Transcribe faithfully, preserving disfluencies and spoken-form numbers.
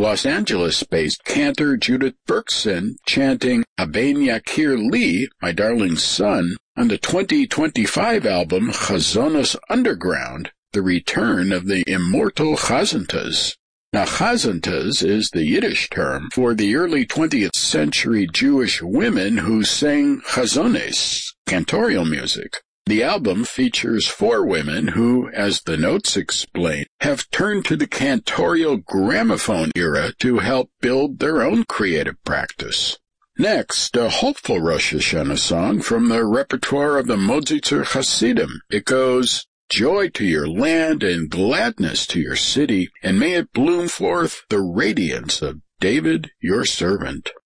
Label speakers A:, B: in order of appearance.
A: Los Angeles-based cantor Judith Berkson chanting Aben Yakir Li, My Darling Son, on the twenty twenty-five album Chazonos Underground, the return of the immortal Chazantas. Now, Chazantas is the Yiddish term for the early twentieth century Jewish women who sang chazones, cantorial music. The album features four women who, as the notes explain, have turned to the cantorial gramophone era to help build their own creative practice. Next, a hopeful Rosh Hashanah song from the repertoire of the Modzitzer Hasidim. It goes, Joy to your land and gladness to your city, and may it bloom forth the radiance of David, your servant.